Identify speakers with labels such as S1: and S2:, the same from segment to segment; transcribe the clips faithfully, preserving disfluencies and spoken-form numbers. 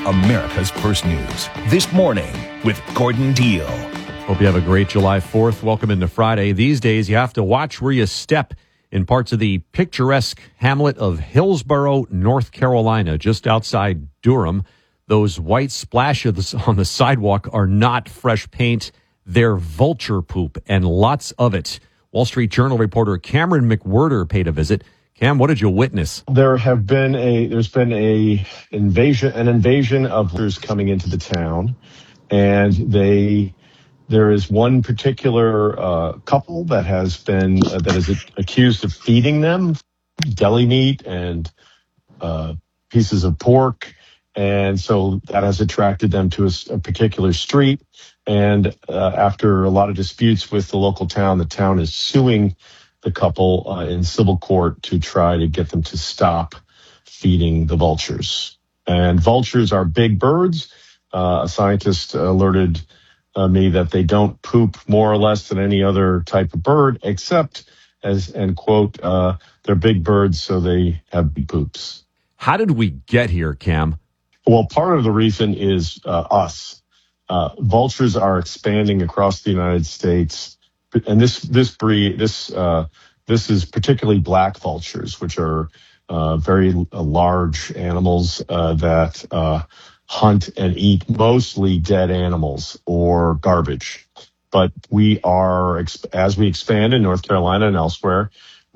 S1: America's First News. This morning with Gordon Deal.
S2: Hope you have a great July fourth. Welcome into Friday. These days, you have to watch where you step in parts of the picturesque hamlet of Hillsborough, North Carolina, just outside Durham. Those white splashes on the sidewalk are not fresh paint. They're vulture poop, and lots of it. Wall Street Journal reporter Cameron McWhirter paid a visit. Cam, what did you witness?
S3: There have been a there's been a invasion an invasion of vultures coming into the town, and they there is one particular uh, couple that has been uh, that is accused of feeding them deli meat and uh, pieces of pork, and so that has attracted them to a, a particular street. And uh, after a lot of disputes with the local town, the town is suing the couple uh, in civil court to try to get them to stop feeding the vultures. And vultures are big birds. Uh, a scientist alerted uh, me that they don't poop more or less than any other type of bird, except as, and quote, uh, they're big birds, so they have big poops.
S2: How did we get here, Cam?
S3: Well, part of the reason is uh, us. Uh, vultures are expanding across the United States, and this this breed this uh, this is particularly black vultures, which are uh, very uh, large animals uh, that uh, hunt and eat mostly dead animals or garbage. But we are, as we expand in North Carolina and elsewhere,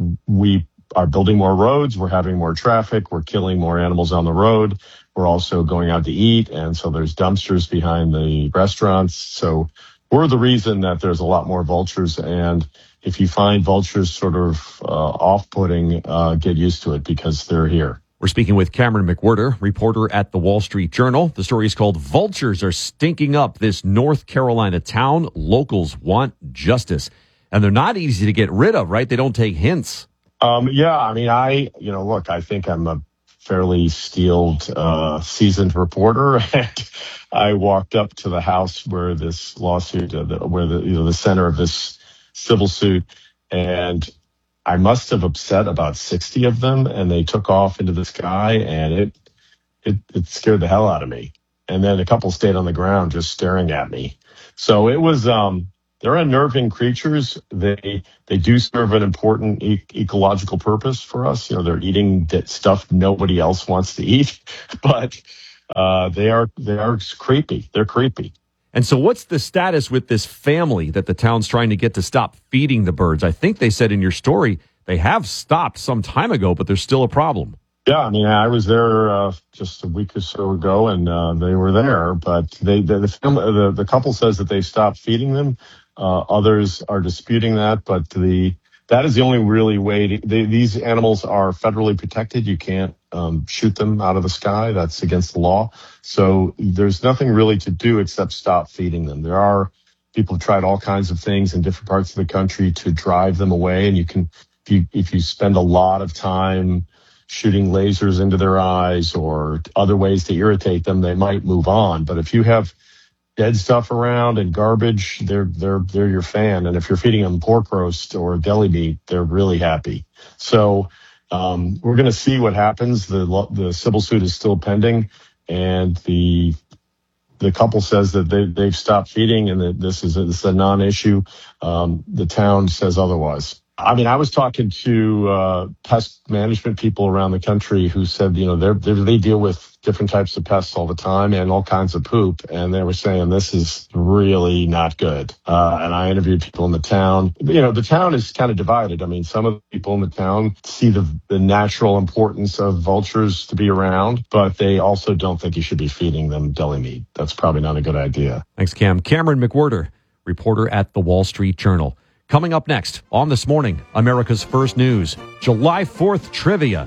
S3: we are building more roads. We're having more traffic. We're killing more animals on the road. We're also going out to eat, and so there's dumpsters behind the restaurants. So we're the reason that there's a lot more vultures, and if you find vultures sort of uh, off-putting, uh, get used to it because they're here.
S2: We're speaking with Cameron McWhirter, reporter at the Wall Street Journal. The story is called Vultures Are Stinking Up This North Carolina Town. Locals want justice. And they're not easy to get rid of, right? They don't take hints.
S3: Um, yeah, I mean, I, you know, look, I think I'm a fairly steeled, uh, seasoned reporter. And I walked up to the house where this lawsuit, uh, the, where the, you know, the center of this civil suit, and I must have upset about sixty of them, and they took off into the sky, and it, it, it scared the hell out of me. And then a couple stayed on the ground just staring at me. So it was, um, they're unnerving creatures. They they do serve an important e- ecological purpose for us. You know, they're eating that stuff nobody else wants to eat, but uh, they are they are creepy. They're creepy.
S2: And so what's the status with this family that the town's trying to get to stop feeding the birds? I think they said in your story they have stopped some time ago, but there's still a problem.
S3: Yeah, I mean, I was there uh, just a week or so ago, and uh, they were there, but they the the, family, the the couple says that they stopped feeding them. Uh, others are disputing that, but the that is the only really way to, they, these animals are federally protected. You can't um, shoot them out of the sky. That's against the law. So there's nothing really to do except stop feeding them. There are people have tried all kinds of things in different parts of the country to drive them away. And you can, if you, if you spend a lot of time shooting lasers into their eyes or other ways to irritate them, they might move on. But if you have dead stuff around and garbage, they're they're they're your fan. And if you're feeding them pork roast or deli meat, they're really happy. So um, we're going to see what happens. The the civil suit is still pending, and the the couple says that they they've stopped feeding and that this is a, this is a non-issue. Um, the town says otherwise. I mean, I was talking to uh, pest management people around the country who said, you know, they're, they're, they deal with different types of pests all the time and all kinds of poop. And they were saying this is really not good. Uh, and I interviewed people in the town. You know, the town is kind of divided. I mean, some of the people in the town see the, the natural importance of vultures to be around, but they also don't think you should be feeding them deli meat. That's probably not a good idea.
S2: Thanks, Cam. Cameron McWhirter, reporter at the Wall Street Journal. Coming up next on This Morning, America's First News, July fourth trivia.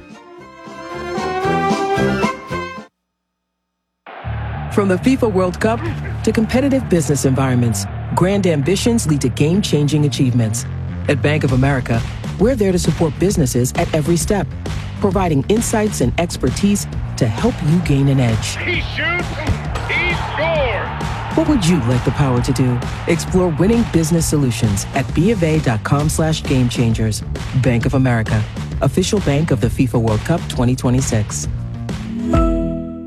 S4: From the FIFA World Cup to competitive business environments, grand ambitions lead to game-changing achievements. At Bank of America, we're there to support businesses at every step, providing insights and expertise to help you gain an edge.
S5: He shoots, he scores!
S4: What would you like the power to do? Explore winning business solutions at BofA.com slash game changers. Bank of America, official bank of the FIFA World Cup twenty twenty-six.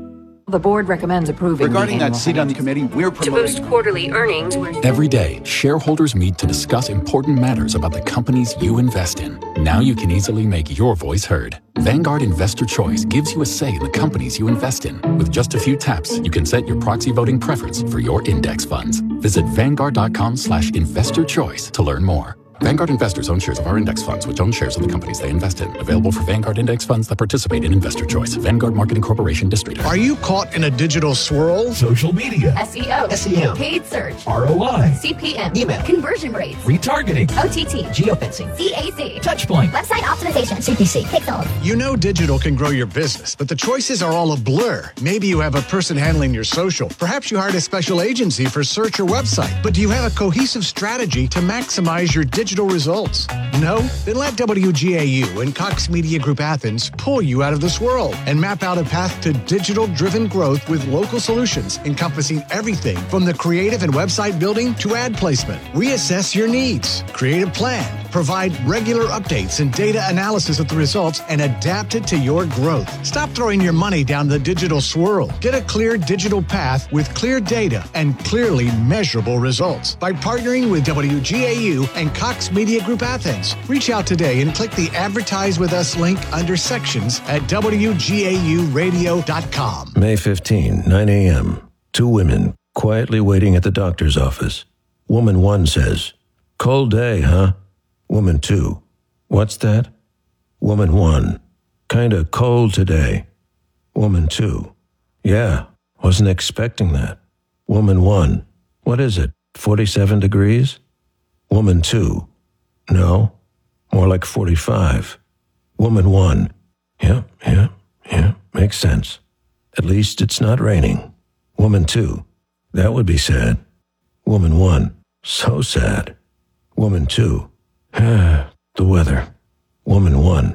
S6: The board recommends approving
S7: Regarding
S6: the
S7: that seat on the committee, we're
S8: To
S7: promoting...
S8: boost quarterly earnings.
S9: Every day, shareholders meet to discuss important matters about the companies you invest in. Now you can easily make your voice heard. Vanguard Investor Choice gives you a say in the companies you invest in. With just a few taps, you can set your proxy voting preference for your index funds. Visit Vanguard.com slash investor choice to learn more. Vanguard investors own shares of our index funds, which own shares of the companies they invest in. Available for Vanguard index funds that participate in Investor Choice. Vanguard Marketing Corporation Distributor.
S10: Are you caught in a digital swirl?
S11: Social media.
S12: S E O.
S11: S E O.
S12: Paid search.
S11: R O I.
S12: C P M.
S11: Email.
S12: Conversion rates.
S11: Retargeting.
S12: O T T.
S11: Geofencing.
S12: C A C.
S11: Touchpoint.
S12: Website optimization. C P C. Pixels.
S10: You know digital can grow your business, but the choices are all a blur. Maybe you have a person handling your social. Perhaps you hired a special agency for search or website. But do you have a cohesive strategy to maximize your digital results? No? Then let W G A U and Cox Media Group Athens pull you out of this world and map out a path to digital-driven growth with local solutions encompassing everything from the creative and website building to ad placement. Reassess your needs, create a plan, provide regular updates and data analysis of the results, and adapt it to your growth. Stop throwing your money down the digital swirl. Get a clear digital path with clear data and clearly measurable results by partnering with W G A U and Cox Media Group Athens. Reach out today and click the Advertise with Us link under sections at W G A U radio dot com.
S13: May fifteenth, nine a.m. Two women quietly waiting at the doctor's office. Woman one says, "Cold day, huh?" Woman two, "What's that?" Woman one, "Kinda cold today." Woman two, "Yeah, wasn't expecting that." Woman one, "What is it, forty-seven degrees?" Woman two, "No, more like forty-five. Woman one, "Yeah, yeah, yeah, makes sense. At least it's not raining." Woman two, "That would be sad." Woman one, "So sad." Woman two, "Ah, the weather." Woman one,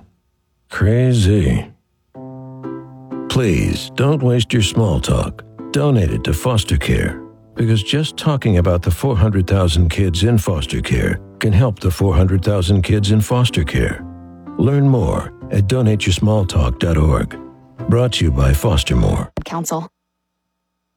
S13: "Crazy." Please don't waste your small talk. Donate it to foster care, because just talking about the four hundred thousand kids in foster care can help the four hundred thousand kids in foster care. Learn more at donate your small talk dot org. Brought to you by Foster More.
S14: Council.